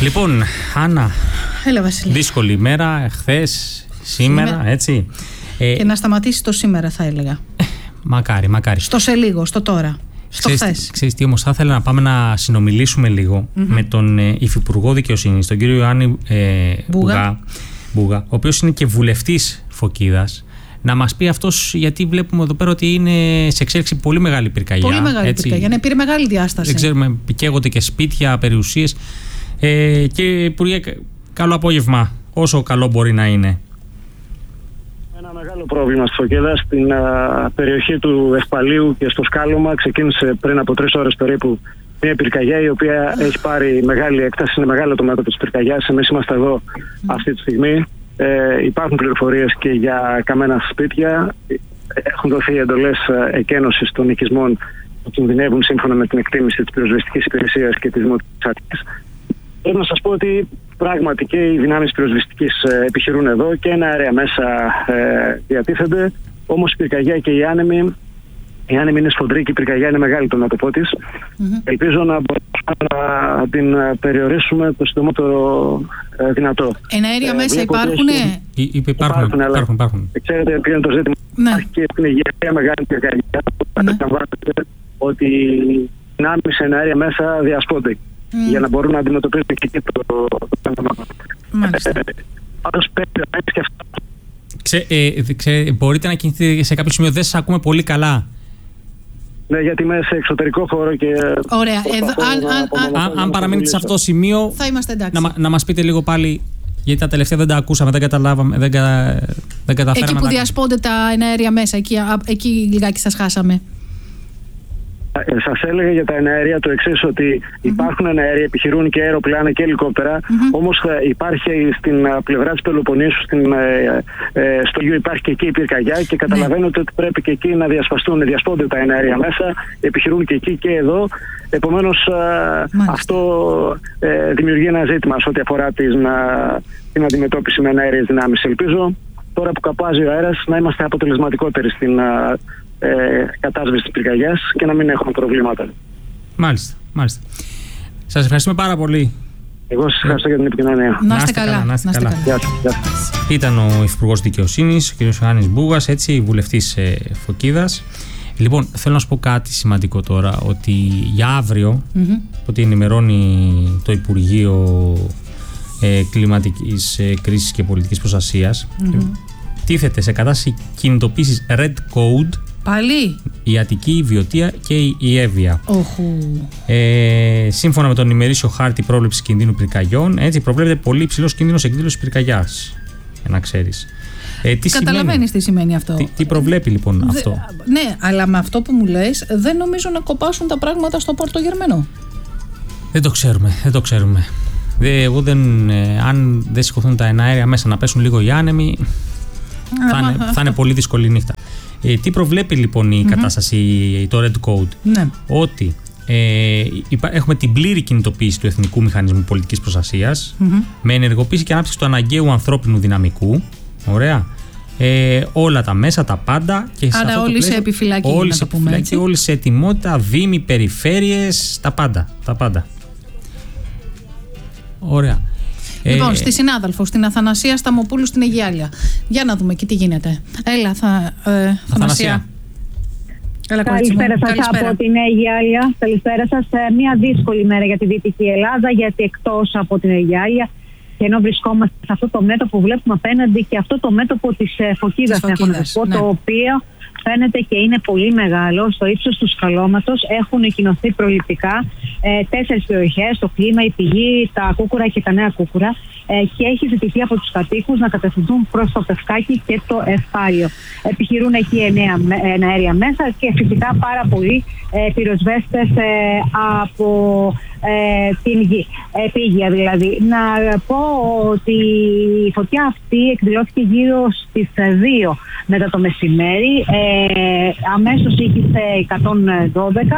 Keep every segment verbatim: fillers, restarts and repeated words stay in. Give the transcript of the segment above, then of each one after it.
Λοιπόν, Άννα, έλα, Βασίλη. Δύσκολη ημέρα, χθες, σήμερα, σήμερα, έτσι. Και ε, να σταματήσει το σήμερα, θα έλεγα. Μακάρι, μακάρι. Στο σε λίγο, στο τώρα. Στο χθες. Ξέρεις τι, όμως θα ήθελα να πάμε να συνομιλήσουμε λίγο mm-hmm. με τον ε, Υφυπουργό Δικαιοσύνης, τον κύριο Ιωάννη ε, Μπουγά, Μπουγά, ο οποίος είναι και βουλευτής Φωκίδας. Να μας πει αυτός, γιατί βλέπουμε εδώ πέρα ότι είναι σε εξέλιξη πολύ μεγάλη πυρκαγιά. Πολύ μεγάλη έτσι. πυρκαγιά, ναι, πήρε μεγάλη διάσταση. Δεν ξέρουμε, καίγονται και σπίτια, περιουσίες. Ε, και Υπουργέ, καλό απόγευμα, όσο καλό μπορεί να είναι. Ένα μεγάλο πρόβλημα στη Φωκίδα, στην α, περιοχή του Ευπαλίου και στο Σκάλωμα. Ξεκίνησε πριν από τρεις ώρες περίπου μια πυρκαγιά, η οποία έχει πάρει μεγάλη έκταση. Είναι μεγάλο το μέτωπο της πυρκαγιάς. Εμείς είμαστε εδώ mm. αυτή τη στιγμή. Ε, υπάρχουν πληροφορίες και για καμένα σπίτια. Έχουν δοθεί εντολές εκένωσης των οικισμών που κινδυνεύουν σύμφωνα με την εκτίμηση της πυροσβεστικής υπηρεσίας και της Δημοτικής Αρχής. Πρέπει να σας πω ότι πράγματι και οι δυνάμεις πυροσβεστικής ε, επιχειρούν εδώ και ένα αέρια μέσα ε, διατίθενται. Όμως η πυρκαγιά και οι άνεμοι, η άνεμη είναι σφοδρή και η πυρκαγιά είναι μεγάλη το μέτωπό της. Mm-hmm. Ελπίζω να μπορούμε να την περιορίσουμε το συντομότερο ε, δυνατό. Εναέρια ε, μέσα υπάρχουν. Έχει... Υ, υπάρχουν, υπάρχουν, αλλά, υπάρχουν, υπάρχουν. Ξέρετε ποιο είναι το ζήτημα. Ναι. Υπάρχει και στην Αιγαία μεγάλη πυρκαγιά. Αντιλαμβάνεστε ναι. ότι οι δυνάμεις εναέρια μέσα διασπώνται. Mm. Για να μπορούν να αντιμετωπίσουν και εκεί το θέμα. Μάλιστα. Πάντως πρέπει να έχει και αυτό. Ξέ, ε, ξέ, μπορείτε να κινηθείτε σε κάποιο σημείο, δεν σας ακούμε πολύ καλά. Ναι, γιατί είμαι σε εξωτερικό χώρο και... Ωραία. Εδώ, αν, αν, αν, αν, αν παραμείνετε σε αυτό το σημείο, θα είμαστε εντάξει. Να, να μας πείτε λίγο πάλι, γιατί τα τελευταία δεν τα ακούσαμε, δεν καταλάβαμε, δεν, κα, δεν καταφέραμε. Εκεί που διασπώνται τα εναέρια μέσα, εκεί, εκεί λιγάκι σας χάσαμε. Σας έλεγα για τα εναέρια το εξής, ότι υπάρχουν mm-hmm. εναέρια, επιχειρούν και αεροπλάνα και ελικόπτερα, mm-hmm. όμως υπάρχει στην πλευρά της Πελοποννήσου, στην, ε, στο Γιου υπάρχει και εκεί η πυρκαγιά και καταλαβαίνετε mm-hmm. ότι πρέπει και εκεί να διασπαστούν, διασπώνται τα εναέρια μέσα, επιχειρούν και εκεί και εδώ. Επομένως mm-hmm. αυτό ε, δημιουργεί ένα ζήτημα σε ό,τι αφορά την, την αντιμετώπιση με εναέριες δυνάμεις. Ελπίζω τώρα που καπάζει ο αέρας να είμαστε αποτελεσματικότεροι στην Ε, κατάσβεση της πυρκαγιάς και να μην έχουμε προβλήματα. Μάλιστα, μάλιστα. Σας ευχαριστούμε πάρα πολύ. Εγώ σας ευχαριστώ για την επικοινωνία. Να είστε καλά. Να είστε καλά. καλά. Γεια σας, γεια σας. Ήταν ο Υφυπουργός Δικαιοσύνης, ο κ. Ιωάννης Μπουγάς, έτσι, βουλευτής ε, Φωκίδας. Λοιπόν, θέλω να σου πω κάτι σημαντικό τώρα, ότι για αύριο, mm-hmm. ότι ενημερώνει το Υπουργείο ε, Κλιματικής ε, Κρίσης και Πολιτικής Προστασίας, mm-hmm. τίθεται σε κατάσταση κινητοποίησης Red Code πάλι η Αττική, η Βιωτία και η Εύβοια. Ε, σύμφωνα με τον ημερήσιο χάρτη πρόβλεψης κινδύνου πυρκαγιών, έτσι προβλέπεται πολύ υψηλός κίνδυνος εκδήλωσης πυρκαγιάς. Για να ξέρεις. Ε, τι Καταλαβαίνεις τι σημαίνει αυτό. Τι, τι προβλέπει λοιπόν Δε, αυτό. Ναι, αλλά με αυτό που μου λες, δεν νομίζω να κοπάσουν τα πράγματα στο Πόρτο Γερμανό. Δεν το ξέρουμε, δεν το ξέρουμε. Δε, εγώ δεν, ε, αν δεν σηκωθούν τα εναέρια μέσα να πέσουν λίγο οι άνεμοι, θα είναι, θα είναι πολύ δύσκολη νύχτα. Ε, τι προβλέπει λοιπόν η mm-hmm. κατάσταση, το Red Code? Ναι. Ότι ε, υπά, έχουμε την πλήρη κινητοποίηση του Εθνικού Μηχανισμού Πολιτικής Προστασίας mm-hmm. με ενεργοποίηση και ανάπτυξη του αναγκαίου ανθρώπινου δυναμικού. Ωραία. Ε, όλα τα μέσα, τα πάντα. Και άρα σε όλοι σε επιφυλακή. Όλοι σε επιφυλακή, όλοι σε ετοιμότητα, δήμοι, περιφέρειες, τα πάντα. Τα πάντα. Ωραία. Λοιπόν, ε, στη συνάδελφο, στην Αθανασία Σταμοπούλου στην Αιγιάλια. Για να δούμε εκεί τι γίνεται. Έλα, θα, ε, Αθανασία. Έλα, καλησπέρα σας από την Αιγιάλια. Καλησπέρα σας. Μια δύσκολη μέρα για τη Δυτική Ελλάδα, γιατί εκτός από την Αιγιάλια, και ενώ βρισκόμαστε σε αυτό το μέτωπο που βλέπουμε απέναντι και αυτό το μέτωπο της Φωκίδας, έχω να πω, ναι. το οποίο φαίνεται και είναι πολύ μεγάλο. Στο ύψος του σκαλώματος έχουν εκκοινωθεί προληπτικά ε, τέσσερις περιοχές, το Κλίμα, η Πηγή, τα Κούκουρα και τα Νέα Κούκουρα, ε, και έχει ζητηθεί από τους κατοίκους να κατευθυνθούν προς το Πευκάκι και το Ευπάλιο. Επιχειρούν εκεί εννέα αέρια μέσα και φυσικά πάρα πολλοί ε, πυροσβέστες ε, από ε, την γη, επίγεια δηλαδή. Να πω ότι η φωτιά αυτή εκδηλώθηκε γύρω στις δύο μετά το μεσημέρι. Ε, αμέσως είχε εκατόν δώδεκα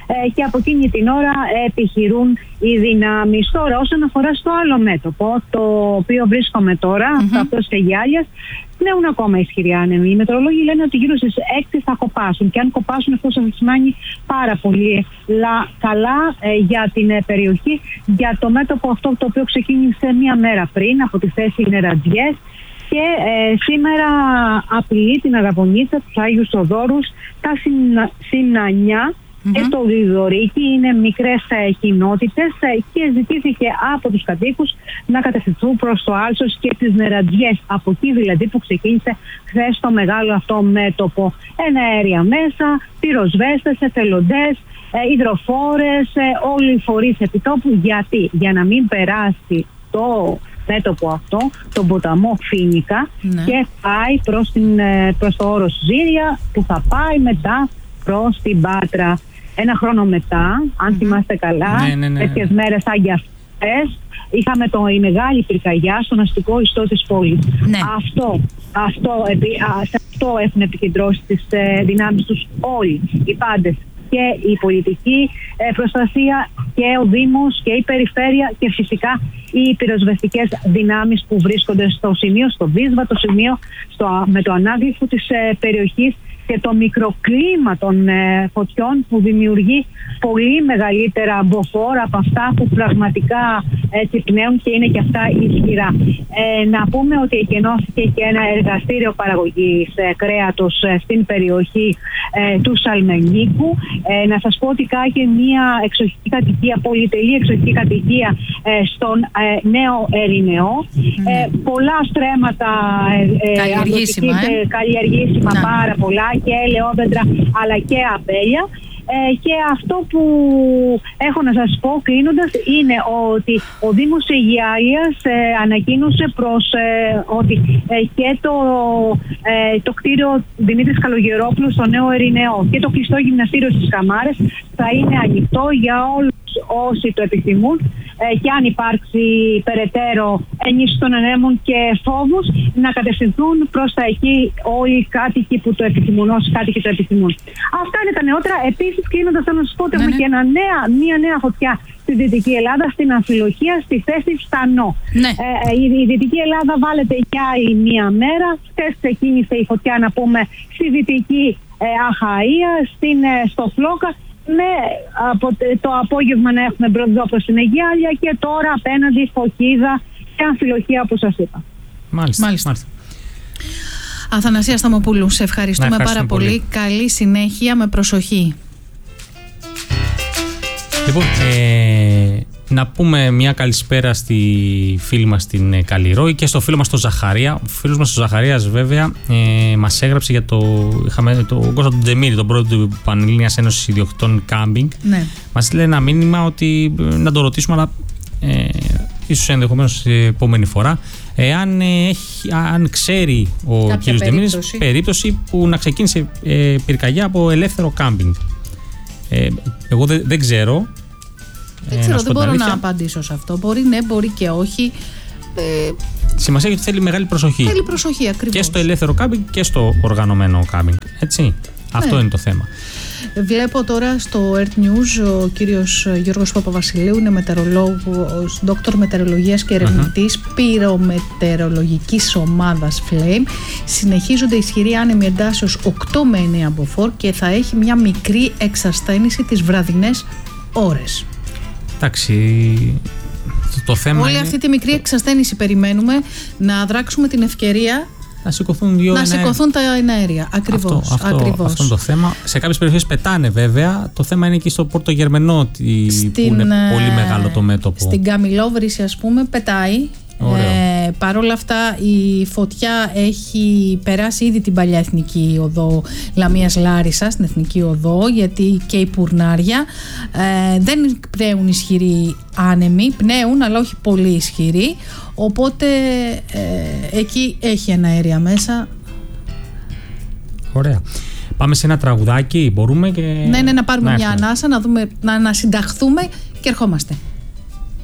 ε, και από εκείνη την ώρα επιχειρούν οι δυνάμεις. Τώρα, όσον αφορά στο άλλο μέτωπο, το οποίο βρίσκομαι τώρα, mm-hmm. αυτό της Αιγιάλιας, πνέουν ακόμα ισχυροί άνεμοι. Οι μετεωρολόγοι λένε ότι γύρω στις έξι θα κοπάσουν. Και αν κοπάσουν, αυτό θα σημαίνει πάρα πολύ λα, καλά ε, για την ε, περιοχή, για το μέτωπο αυτό το οποίο ξεκίνησε μία μέρα πριν από τη θέση Νερατζιές. Και ε, σήμερα απειλεί την Αραβωνίτσα, τους Άγιους Οδόρους, τα συνα, Συνανιά mm-hmm. και το Διδωρίκι. Είναι μικρές ε, κοινότητες ε, και ζητήθηκε από τους κατοίκους να κατευθυνθούν προς το Άλσος και τις Νερατζιές. Από εκεί δηλαδή που ξεκίνησε χθες το μεγάλο αυτό μέτωπο. Εναέρια μέσα, πυροσβέστες, εθελοντές, ε, υδροφόρες, ε, όλοι οι φορείς επιτόπου. Γιατί? Για να μην περάσει το μέτωπο αυτό, τον ποταμό Φίνικα, ναι. και πάει προς, την, προς το όρος Ζήρια, που θα πάει μετά προς την Πάτρα. Ένα χρόνο μετά, αν mm-hmm. θυμάστε καλά, ναι, ναι, ναι. τέτοιες μέρες σαν για αυτές, είχαμε το, η μεγάλη πυρκαγιά στον αστικό ιστό της πόλης. Ναι. Αυτό, αυτό, σε αυτό έχουν επικεντρώσει τις ε, δυνάμεις τους όλοι οι πάντες. Και η πολιτική ε, προστασία και ο Δήμος και η περιφέρεια και φυσικά οι πυροσβεστικές δυνάμεις που βρίσκονται στο σημείο, στο δύσβατο σημείο, στο, με το ανάγλυφο της ε, περιοχής και το μικροκλίμα των ε, φωτιών που δημιουργεί πολύ μεγαλύτερα μποφόρ από αυτά που πραγματικά έτσι πνέουν και είναι και αυτά ισχυρά. Ε, να πούμε ότι εκενώθηκε και ένα εργαστήριο παραγωγής ε, κρέατος ε, στην περιοχή ε, του Σαλμενίκου. Ε, να σας πω ότι κάγε μια εξοχική κατοικία, πολυτελή εξοχική κατοικία ε, στον ε, Νέο Ερηνεό. Mm. Ε, πολλά στρέμματα ε, καλλιεργήσιμα, ε, καλλιεργήσιμα ναι. πάρα πολλά, και ελαιόδεντρα αλλά και αμπέλια. Ε, και αυτό που έχω να σας πω κλείνοντας είναι ότι ο Δήμος Αιγιάλιας ε, ανακοίνωσε προς ε, ότι ε, και το, ε, το κτίριο Δημήτρης Καλογερόπουλου στο Νέο Ερηνεό και το κλειστό γυμναστήριο στις Καμάρες θα είναι ανοιχτό για όλους όσοι το επιθυμούν, ε, και αν υπάρξει περαιτέρω ενίσχυση των ανέμων και φόβους, να κατευθυνθούν προς τα εκεί όλοι οι κάτοικοι που το επιθυμούν, όσοι κάτοικοι το επιθυμούν. Αυτά είναι τα νεότερα. Επίσης, κλείνοντας, θέλω να σας πω ότι ναι, έχουμε ναι. και ένα νέα, μια νέα φωτιά στη Δυτική Ελλάδα, στην Αμφιλοχία, στη θέση Στανό. Ναι. Ε, η, η Δυτική Ελλάδα βάλετε για άλλη μία μέρα. Χθες ξεκίνησε η φωτιά, να πούμε, στη Δυτική ε, Αχαΐα, στην, ε, στο Φλόκα. Με από το απόγευμα να έχουμε μπροστά προς την Αιγιάλια και τώρα απέναντι Φωκίδα και Αμφιλοχία, όπως σας είπα. Μάλιστα. Μάλιστα. Μάλιστα. Αθανασία Σταμοπούλου, σε ευχαριστούμε πάρα πολύ. πολύ. Καλή συνέχεια, με προσοχή. Λοιπόν, ε, να πούμε μια καλησπέρα στη φίλη μας την Καλλιρόη και στο φίλο μας τον Ζαχαρία. Ο φίλος μας ο Ζαχαρίας βέβαια ε, μας έγραψε για το, είχαμε τον Κώστα τον Τζεμίλη, τον πρόεδρο του Πανελλήνιας Ένωσης Ιδιοκτητών Κάμπινγκ. Ναι. Μας λέει ένα μήνυμα ότι να το ρωτήσουμε, αλλά ε, ίσως ενδεχομένως επόμενη φορά, ε, αν, ε, έχει, αν ξέρει ο κ. Τζεμίλης περίπτωση που να ξεκίνησε ε, πυρκαγιά από ελεύθερο κάμπινγκ. Ε, εγώ δεν, δεν ξέρω. Δεν ξέρω, δεν μπορώ να απαντήσω σε αυτό. Μπορεί ναι, μπορεί και όχι. Ε, Σημασία έχει ότι θέλει μεγάλη προσοχή. Θέλει προσοχή, ακριβώς. Και στο ελεύθερο κάμπινγκ και στο οργανωμένο κάμπινγκ. Έτσι. Ναι. Αυτό είναι το θέμα. Βλέπω τώρα στο Earth News ο κύριος Γιώργος Παπαβασιλείου είναι μετεωρολόγος, δόκτωρ μετεωρολογίας και ερευνητής uh-huh. πυρομετεωρολογικής ομάδας Flame. Συνεχίζονται ισχυροί άνεμοι εντάσσεως οκτώ με εννέα μποφόρ και θα έχει μια μικρή εξασθένηση τις βραδινές ώρες. Εντάξει, το θέμα όλη είναι... αυτή τη μικρή εξασθένηση περιμένουμε να δράξουμε την ευκαιρία να σηκωθούν, δύο να σηκωθούν τα εναέρια. Ακριβώς. Αυτό, αυτό, ακριβώς. αυτό είναι το θέμα. Σε κάποιες περιοχές πετάνε βέβαια. Το θέμα είναι και στο Πόρτο Γερμενό στην, που είναι πολύ μεγάλο το μέτωπο. Στην Καμιλόβρηση, ας πούμε, πετάει. Ε, Παρ' όλα αυτά η φωτιά έχει περάσει ήδη την παλιά εθνική οδό Λαμίας Λάρισας, την εθνική οδό, γιατί και η Πουρνάρια ε, δεν πνέουν ισχυροί άνεμοι, πνέουν αλλά όχι πολύ ισχυροί, οπότε ε, εκεί έχει ένα αέρια μέσα. Ωραία. Πάμε σε ένα τραγουδάκι, μπορούμε και... Ναι, ναι, να πάρουμε να μια ανάσα, να, δούμε, να ανασυνταχθούμε και ερχόμαστε.